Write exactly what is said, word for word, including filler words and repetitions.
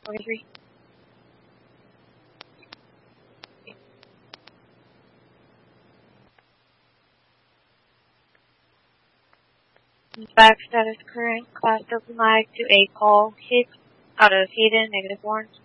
forty-three. Back status current, class diplomatic to a call, hit out of Hayden, negative one.